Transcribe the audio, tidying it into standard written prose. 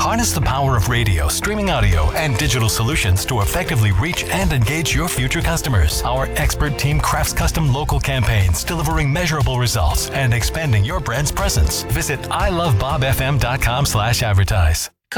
Harness the power of radio, streaming audio, and digital solutions to effectively reach and engage your future customers. Our expert team crafts custom local campaigns, delivering measurable results and expanding your brand's presence. Visit ilovebobfm.com/advertise.